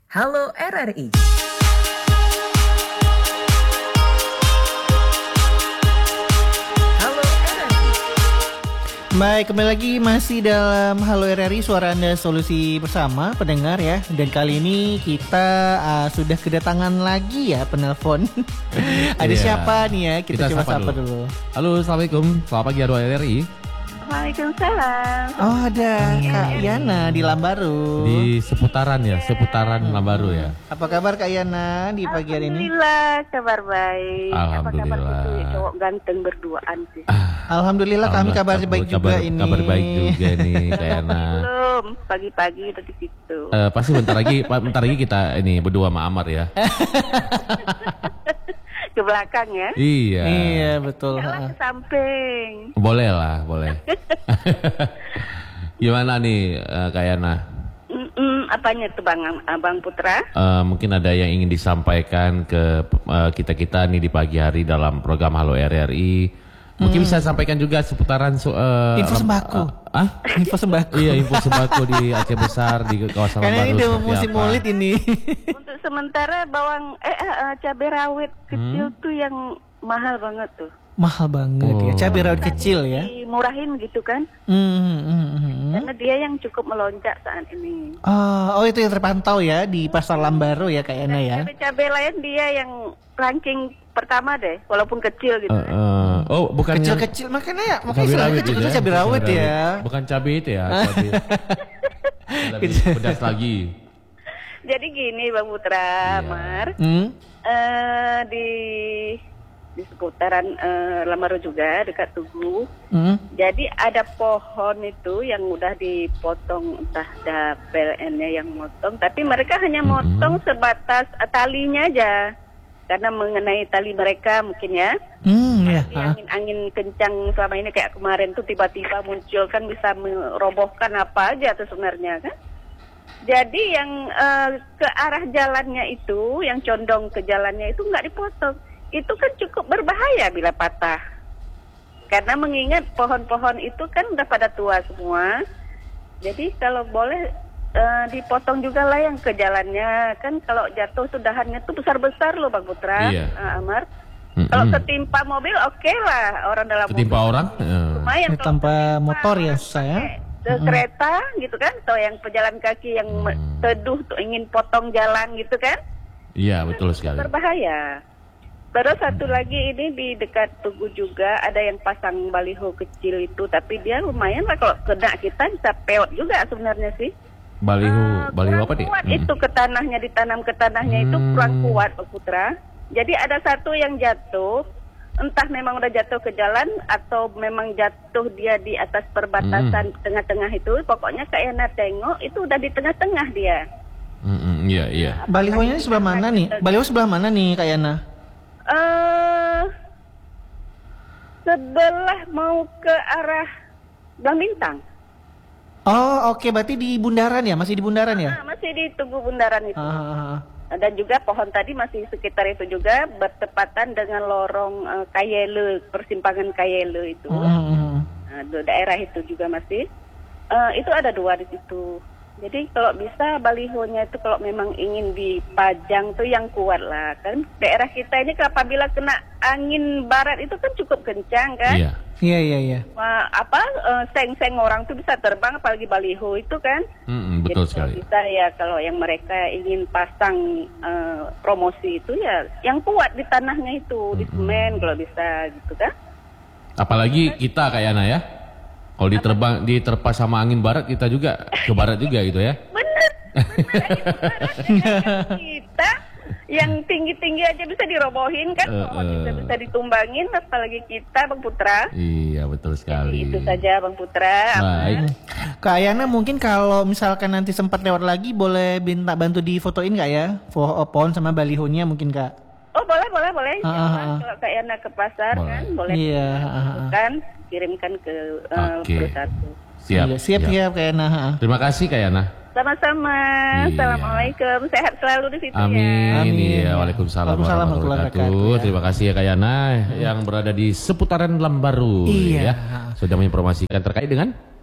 Halo RRI. Halo RRI. Baik, kembali lagi masih dalam Halo RRI, suara Anda solusi bersama pendengar ya. Dan kali ini kita sudah kedatangan lagi ya penelpon. Ada siapa nih ya? Kita coba sapa dulu. Halo, assalamualaikum. Selamat pagi Halo RRI. Waalaikumsalam. Oh, ada Kak Yana di Lambaru. Di seputaran Lambaru ya. Apa kabar Kak Yana di pagi hari ini? Alhamdulillah, kabar baik. Alhamdulillah. Apa kabar itu cowok ganteng berduaan sih? Alhamdulillah kami kabar baik juga ini. Kabar baik juga nih Kak Yana. Belum, pagi-pagi udah di situ. Pasti bentar lagi kita ini berdua sama Amar ya. Ke belakang ya? Iya. Iya, betul. Jangan ke samping. Boleh lah, boleh. Gimana nih Kak Yana? Apanya tuh Bang Putra? Mungkin ada yang ingin disampaikan ke kita nih di pagi hari dalam program Halo RRI. Mungkin bisa sampaikan juga seputaran Info sembako. Info sembako. Iya, info sembako di Aceh Besar di kawasan Karena Lambaru. ini udah musim mulit ini. Untuk sementara bawang cabai rawit kecil tuh yang mahal banget tuh. Mahal banget ya, cabai rawit kecil ya. Dimurahin gitu kan? Karena dia yang cukup melonjak saat ini. Oh, itu yang terpantau ya di Pasar Lambaru ya Kak Yana ya. Cabai lain dia yang ranking pertama deh, walaupun kecil gitu. Oh, bukan Kecil-kecil makanya cabai rawit kecil gitu ya? cabai rawit ya. Bukan cabai itu ya, cabai. Lebih pedas lagi. Jadi gini Bang Putra, Iya. Mar, di seputaran Lambaru juga dekat Tugu. Jadi ada pohon itu yang udah dipotong, entah ada PLN-nya yang motong, tapi mereka hanya motong sebatas talinya aja. Karena mengenai tali mereka mungkin ya. Ya. Angin kencang selama ini kayak kemarin tuh tiba-tiba muncul kan bisa merobohkan apa aja tuh sebenarnya kan. Jadi yang ke arah jalannya itu, yang condong ke jalannya itu nggak dipotong. Itu kan cukup berbahaya bila patah. Karena mengingat pohon-pohon itu kan udah pada tua semua. Jadi kalau boleh dipotong juga lah yang ke jalannya. Kan kalau jatuh tuh dahannya tuh besar-besar loh Bang Putra. Iya. Amar. Kalau ketimpa mobil oke lah, orang dalam Ketimpa mobil. orang? Lumayan. Kalau Tanpa ketimpa motor ya susah ya. kereta gitu kan, atau yang pejalan kaki yang teduh tuh ingin potong jalan gitu kan. Iya, betul sekali. Berbahaya. Terus satu lagi ini di dekat Tugu juga ada yang pasang baliho kecil itu, tapi dia lumayan lah kalau kena kita bisa peot juga sebenarnya sih. Baliho apa nih? Kuat itu ke tanahnya, ditanam ke tanahnya itu kurang kuat Pak Putra. Jadi ada satu yang jatuh, entah memang udah jatuh ke jalan atau memang jatuh dia di atas perbatasan tengah-tengah itu. Pokoknya Kak Yana tengok itu udah di tengah-tengah dia. Iya. Balihonya sebelah mana nih? Baliho sebelah mana nih Kak Yana? Sebelah mau ke arah Belang Bintang. Oh, oke, berarti di bundaran ya? Masih di bundaran ya? Masih di Tugu Bundaran itu. Ah. Dan juga pohon tadi masih sekitar itu juga bertepatan dengan lorong Kayele, persimpangan Kayele itu. Daerah itu juga masih. Itu ada 2 di situ. Jadi kalau bisa balihonya itu kalau memang ingin dipajang tuh yang kuat lah kan. Daerah kita ini apabila kena angin barat itu kan cukup kencang kan. Iya. Seng-seng orang tuh bisa terbang apalagi baliho itu kan. Betul jadi, sekali. Bisa ya kalau yang mereka ingin pasang promosi itu ya yang kuat di tanahnya itu, di semen kalau bisa gitu kan. Apalagi kita kayak Yana ya. Kalau diterpa sama angin barat kita juga ke barat juga gitu ya. Bener. Kita yang tinggi-tinggi aja bisa dirobohin kan, bisa ditumbangin, apalagi kita Bang Putra. Iya betul sekali. Itu saja Bang Putra. Baik. Kak Yana mungkin kalau misalkan nanti sempat lewat lagi boleh minta bantu difotoin nggak ya? Pohon sama balihonya mungkin Kak. Oh boleh. Kalau Kak Yana ke pasar Boleh. kan boleh. Iya. Kan kirimkan ke perusahaan. Siap. Kak Yana. Terima kasih Kak Yana. Sama-sama. Iya. Assalamualaikum. Sehat selalu di situ ya. Amin. Iya, Waalaikumsalam warahmatullahi wabarakatuh. Terima kasih ya Kak Yana yang berada di seputaran Lambaru Iya. ya. Sudah menginformasikan terkait dengan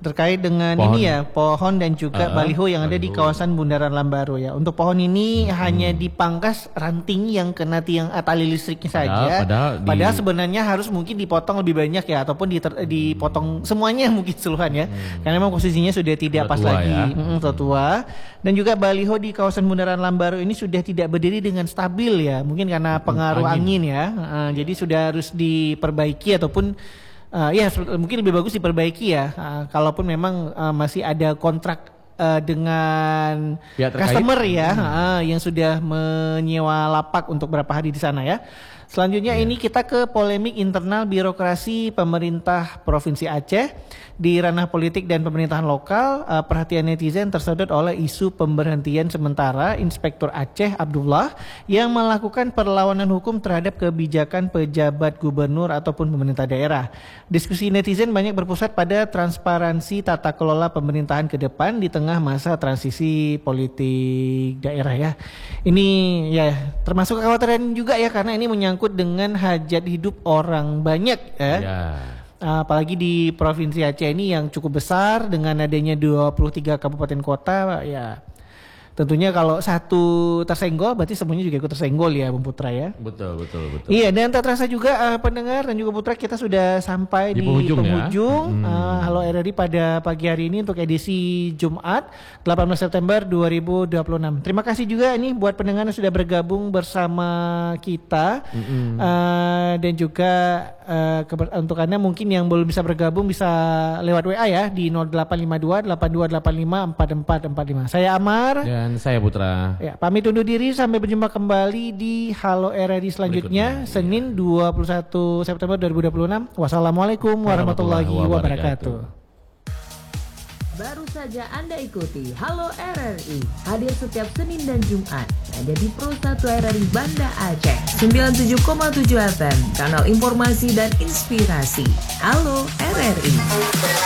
terkait dengan Pohon. ini ya, pohon dan juga baliho yang ada di baliho. kawasan Bundaran Lambaro ya. Untuk pohon ini hanya dipangkas ranting yang kena tiang tali listriknya saja. Padahal sebenarnya harus mungkin dipotong lebih banyak ya, ataupun dipotong semuanya mungkin seluruhan ya. Karena memang posisinya sudah tidak Sudah pas tua lagi, ya. sudah tua. Dan juga baliho di kawasan Bundaran Lambaro ini sudah tidak berdiri dengan stabil ya, mungkin karena pengaruh angin ya. Jadi sudah harus diperbaiki ataupun mungkin lebih bagus diperbaiki ya. Kalaupun memang masih ada kontrak dengan customer ya, yang sudah menyewa lapak untuk berapa hari di sana ya. Selanjutnya ini kita ke polemik internal birokrasi pemerintah Provinsi Aceh. Di ranah politik dan pemerintahan lokal, perhatian netizen tersedot oleh isu pemberhentian sementara Inspektur Aceh Abdullah yang melakukan perlawanan hukum terhadap kebijakan pejabat gubernur ataupun pemerintah daerah. Diskusi netizen banyak berpusat pada transparansi tata kelola pemerintahan ke depan di tengah masa transisi politik daerah ya. Ini ya termasuk kekhawatiran juga ya, karena ini menyangkut dengan hajat hidup orang banyak ya. Apalagi di Provinsi Aceh ini yang cukup besar dengan adanya 23 kabupaten kota ya. Tentunya kalau satu tersenggol berarti semuanya juga ikut tersenggol ya Bung Putra ya. Betul. Iya, dan tak terasa juga pendengar dan juga Putra, kita sudah sampai di penghujung Halo RRI pada pagi hari ini untuk edisi Jumat 18 September 2026. Terima kasih juga nih buat pendengar yang sudah bergabung bersama kita. Dan juga untuk Anda mungkin yang belum bisa bergabung bisa lewat WA ya di 0852 8285 4445. Saya Amar. Dan saya Putra. Ya, pamit undur diri, sampai berjumpa kembali di Halo RRI selanjutnya Senin 21 September 2026. Wassalamualaikum warahmatullahi wabarakatuh. Baru saja Anda ikuti Halo RRI, hadir setiap Senin dan Jumat hanya di Pro 1 RRI Banda Aceh 97,7 FM, kanal informasi dan inspirasi. Halo RRI.